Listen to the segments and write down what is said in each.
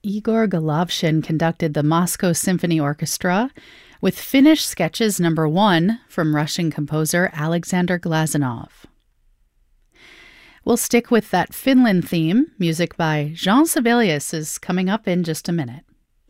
Igor Golovshin conducted the Moscow Symphony Orchestra with Finnish Sketches No. 1 from Russian composer Alexander Glazunov. We'll stick with that Finland theme. Music by Jean Sibelius is coming up in just a minute.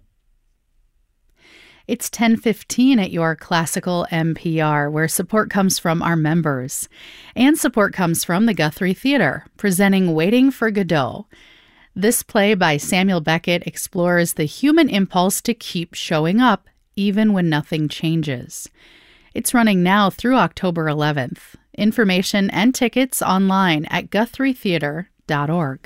It's 10:15 at your classical NPR, where support comes from our members. And support comes from the Guthrie Theater, presenting Waiting for Godot. This play by Samuel Beckett explores the human impulse to keep showing up, even when nothing changes. It's running now through October 11th. Information and tickets online at GuthrieTheater.org.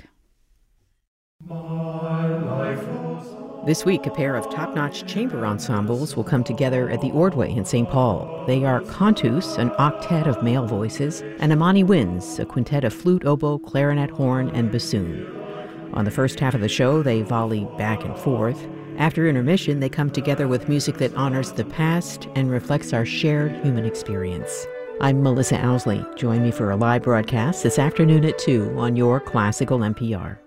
This week, a pair of top-notch chamber ensembles will come together at the Ordway in St. Paul. They are Cantus, an octet of male voices, and Amani Winds, a quintet of flute, oboe, clarinet, horn, and bassoon. On the first half of the show, they volley back and forth. After intermission, they come together with music that honors the past and reflects our shared human experience. I'm Melissa Owsley. Join me for a live broadcast this afternoon at 2 on your Classical NPR.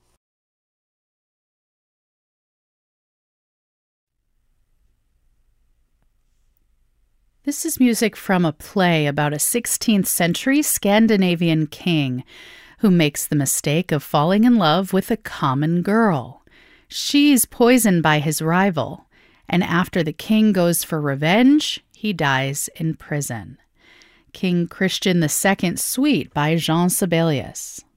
This is music from a play about a 16th century Scandinavian king who makes the mistake of falling in love with a common girl. She's poisoned by his rival, and after the king goes for revenge, he dies in prison. King Christian II Suite by Jean Sibelius.